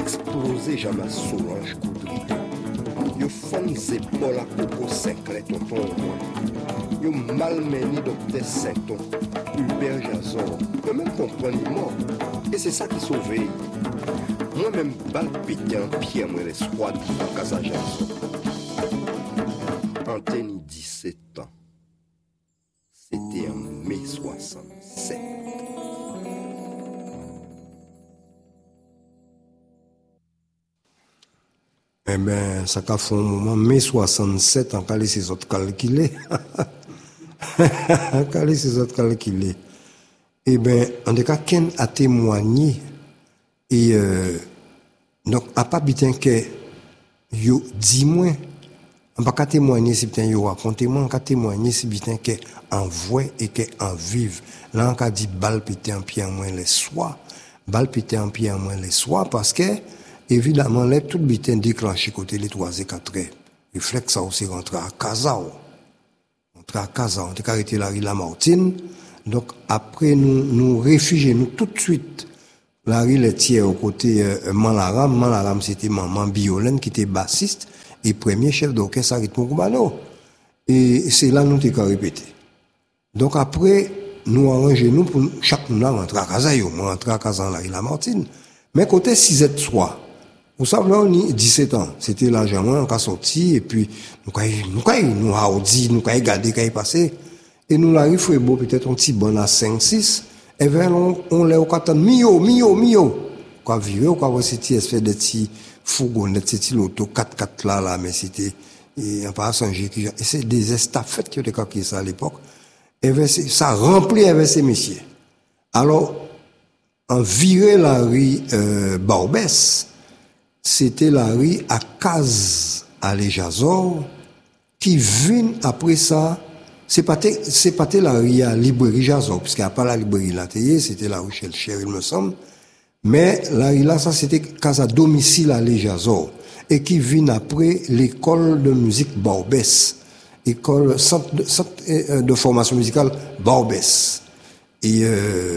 explosé jamais Solange Coudry. Yo fond épaules à Coco Sinclair, tonton au moins. Yo malmené docteur Sainton, Hubert Jazor. Yo même comprendre les morts. Et c'est ça qui sauve. Moi-même, balle pété en pied, moi, les squads en Casa Jazor. Antenne 17 ans. C'était en mai 67. Eh bien, ça a fait un moment, mai 67, en calé ces autres calculés. En calé ces autres calculés. Eh bien, en tout cas, Ken a témoigné, et donc, à pas bien que, yo, dis-moi, on va pas témoigner si bien yo racontez-moi, on va témoigner si bien que en voix et que en vive. Là, on va dit balle pété en pied en moins les soirs, balle pété en pied en moins les soirs, parce que, évidemment, là, tout le bitin déclenché côté les 3 et 4 heures. Réflexe, ça aussi rentre à Kazao. Rentre à Kazao. On a arrêté la rue Lamartine. Donc, après, nous réfugions, nous, tout de suite. La rue Laitier au côté, Manlaram. Manlaram, c'était Maman Biolène, qui était bassiste, et premier chef d'orchestre à rythme cubano. Et c'est là, nous, t'es répété. Donc, après, nous arrangeons, nous, pour chaque nous, rentrer à Kazao. Moi, rentrer à Kazao, la rue Lamartine. Mais côté 6 soir, vous savez, là, on a 17 ans. C'était l'argent, on a sorti, et puis, nous avons dit, nous avons gardé, quand il passé. Et nous, là, il faut beau, peut-être un petit bon à 5-6. Et bien, on l'a au carton, mio. Quoi, vivre, quoi, c'était, espèce de petit fourgonnette, c'était l'auto 4x4 là, mais c'était, et, en passant, et c'est des estafettes qui ont été ça à l'époque. Et bien, ça remplit avec ces messieurs. Alors, en viré la rue, Barbès, c'était la rue à Caz, à Jazor, qui vient après ça, c'est pas la rue à librairie Jazor, parce qu'il n'y a pas la librairie là, c'était la rue Chelcher, il me semble. Mais la rue là, ça c'était Caz à domicile à Jazor, et qui vient après l'école de musique Barbès, école, centre de formation musicale Barbès. Et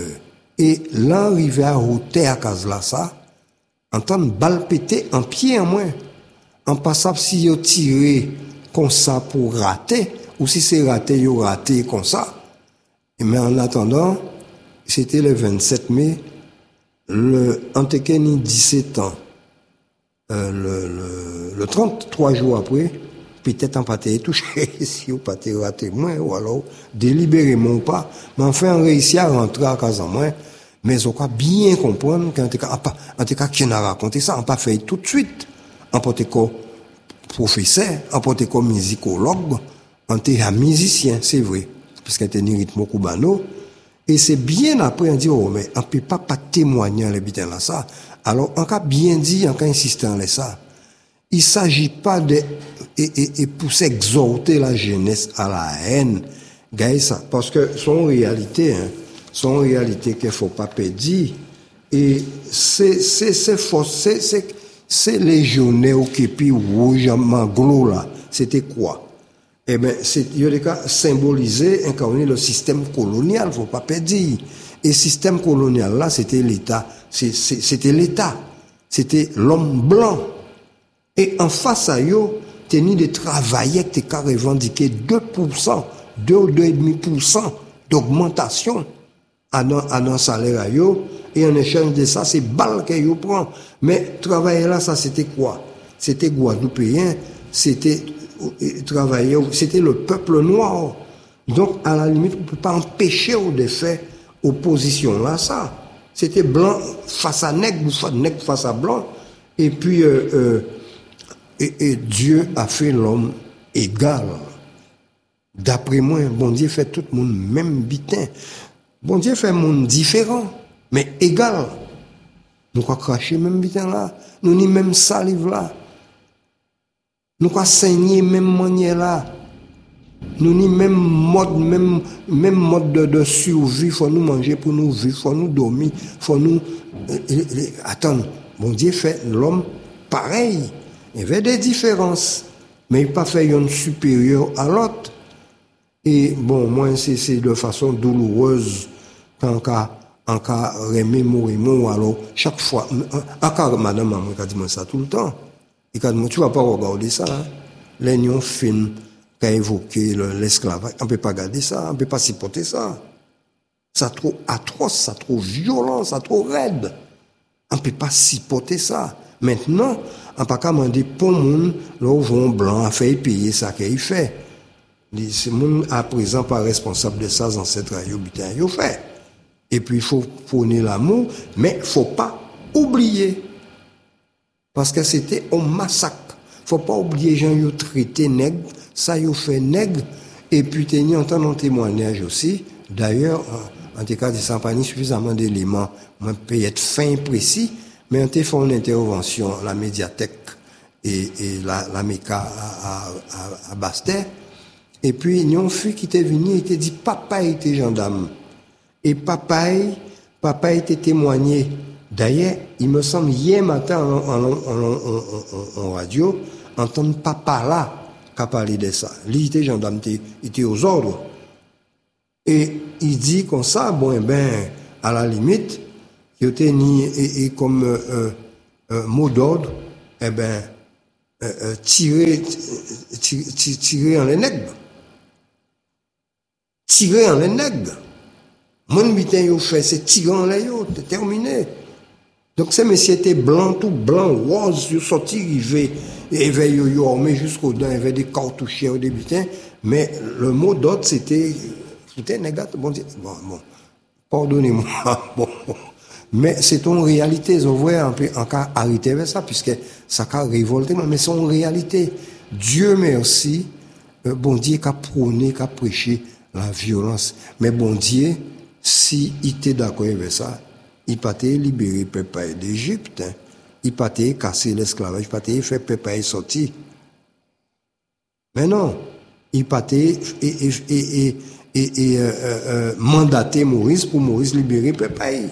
l'arrivée à Routé à Caz là, ça, entendre balle péter en pied en moins. En passant si yo tiré comme ça pour rater, ou si c'est raté, yo raté comme ça. Mais en attendant, c'était le 27 mai, Antekeni 17 ans, le 33 jours après, peut-être en pâté touché, si ou pâté raté moins, ou alors délibérément ou pas, mais enfin on réussit à rentrer à casa moins. Mais on doit bien comprendre qu'en tout cas, qui a raconté ça, on pas fait tout de suite. En tant que professeur, en tant que musicologue, en tant que musicien, c'est vrai. Parce qu'il y a un rythme cubano. Et c'est bien après, on dit, oh, mais on peut pas témoigner en l'habitant là, ça. Alors, on a bien dit, on a insisté en ça. Il s'agit pas de, et pour s'exhorter la jeunesse à la haine, ça. Parce que son réalité, son réalité qu'il faut pas perdre, et c'est légionnaire qui puis rouge manglo là, c'était quoi? Eh ben, il y a des cas symboliser, incarner le système colonial, faut pas perdre. Et système colonial là, c'était l'État, c'était l'État, c'était l'homme blanc. Et en face à eux, tenu des travailleurs qui ont revendiqué 2%, 2,5% d'augmentation à nos salaires à eux, et en échange de ça, c'est balle qu'ils prennent. Mais travailler là, ça c'était quoi? C'était Guadeloupéen, c'était travailler, c'était le peuple noir. Donc, à la limite, on ne peut pas empêcher de faire opposition là, ça. C'était blanc face à nègre, ou nègre face à blanc. Et puis, et Dieu a fait l'homme égal. D'après moi, bon Dieu fait tout le monde même bitin. Bon Dieu fait un monde différent, mais égal. Nous quoi cracher même bitin là, nous ni même salive là. Nous quoi saigner même manière là. Nous ni même mode de survie, faut nous manger pour nous vivre, faut nous dormir, faut nous attends. Bon Dieu fait l'homme pareil. Il y avait des différences, mais il pas fait une supérieure à l'autre. Et bon, moi, c'est de façon douloureuse, tant qu'à en cas remémorer alors chaque fois en cas madame maman qui dit moi ça tout le temps et quand tu vas pas regarder ça hein? Les film qui a évoqué l'esclavage on peut pas garder ça on peut pas supporter ça ça trop atroce ça trop violent ça trop raide on peut pas supporter ça maintenant on pas qu'à demander pour monde là où vont blanc a fait payer ça qu'il fait ces monde à présent pas responsable de ça ancêtres yo fait. Et puis, il faut prôner l'amour, mais il ne faut pas oublier. Parce que c'était un massacre. Il ne faut pas oublier, gens qui ont traité nègre, ça ils ont fait nègre. Et puis, tu as entendu un témoignage aussi. D'ailleurs, en tout cas, il n'y a pas suffisamment d'éléments. Moi, je peux être fin et précis, mais on a fait une intervention à la médiathèque et la méca à Bastet. Et puis, il y a un fille qui était venu et qui dit, papa était gendarme. Et papa était témoigné. D'ailleurs, il me semble hier matin en radio, entendre papa là qui a parlé de ça. Lui était gendarme, il était aux ordres. Et il dit comme ça, bon, ben, à la limite, il était ni comme mot d'ordre, eh ben, tirer en les nègres. Tirer en les nègres. Mon bitin yo fait c'est tirant là yo c'est terminé donc ces messieurs étaient blancs tout blanc rose yo sorti rivé et yo armé jusqu'au dents avec des cartouches au début mais le mot d'ordre c'était négatif bon pardonnez-moi bon mais c'est une réalité on voit un peu en cas arrêter avec ça puisque ça a révolté mais c'est une réalité Dieu merci bon Dieu qui a prôné qui a prêché la violence mais bon Dieu si il était d'accord avec ça, il pas libérer peuple d'Égypte, il pas casser l'esclavage, il pas faire peuple sortir. Mais non, il pas mandater Maurice pour Maurice libérer peuple.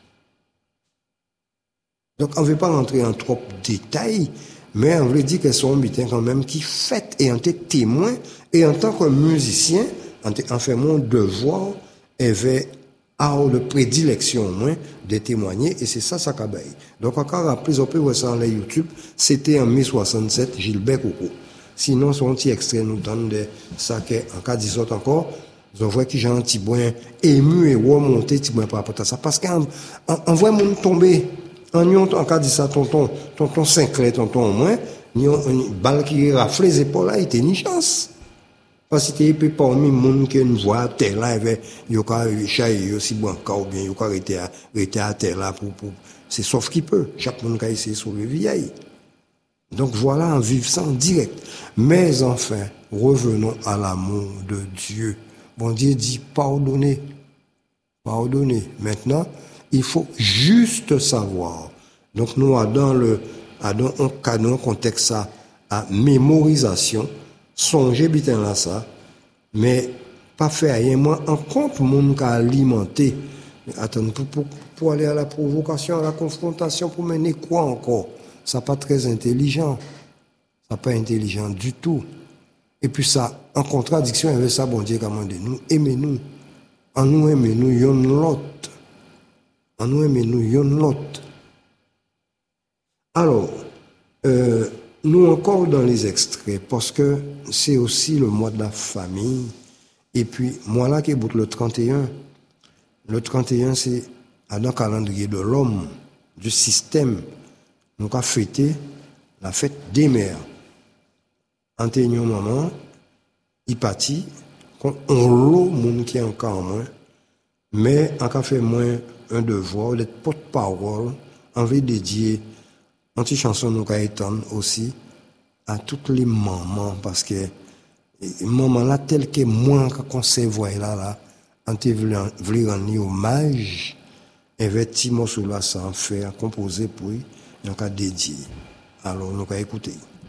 Donc on ne veut pas rentrer en trop de détails, mais on veut dire que c'est un butin quand même qui fait et en tant que témoin et en tant que musicien, en fait mon devoir avait de prédilection au moins de témoigner et c'est ça qu'a baillé. Donc encore rappelez on peut voir ça sur YouTube, c'était en 1067 Gilbert Coco. Sinon son petit extrait nous donne de ça que en cas disant encore, on voit que j'ai un petit boin ému et remonté petit boin par rapport à ça parce qu'on voit mon tomber en cas dit ça tonton Sinclair tonton au moins, une balle qui rafle les épaules là, il était ni chance. Parce que c'était parmi les gens qui nous voient à terre là, il y a chahier aussi bon ou bien il y a arrêté à terre là pour c'est sauf qu'il peut. Chaque monde qui a essayé de sauver vieille. Donc voilà, en vivant ça en direct. Mais enfin, revenons à l'amour de Dieu. Bon Dieu dit pardonnez. Pardonnez. Maintenant, il faut juste savoir. Donc nous, dans un contexte ça, à mémorisation, songer bitin là ça, mais pas faire rien. Moi, en compte, mon qui a alimenté. Attends, pour aller à la provocation, à la confrontation, pour mener quoi encore? Ça pas très intelligent. Ça pas intelligent du tout. Et puis ça, en contradiction avec ça, bon Dieu commande nous, aimez-nous. En nous aimez-nous, yon l'autre. En nous aimez-nous, yon l'autre. Alors, nous encore dans les extraits, parce que c'est aussi le mois de la famille. Et puis, moi là qui est le 31. Le 31, c'est dans le calendrier de l'homme, du système. Nous avons fêté la fête des mères. Antenion maman, il partit, on l'eau, moun qui est encore en moins, mais on a fait moins un devoir d'être porte-parole, en veut dédier une petite chanson nous avons aussi à toutes les mamans, parce que maman là, tel que moi, qu'on se voit là, on te voulu rendre hommage, et petit morceau là, ça en fait, composé pour lui, donc à dédier. Alors, nous allons écouter.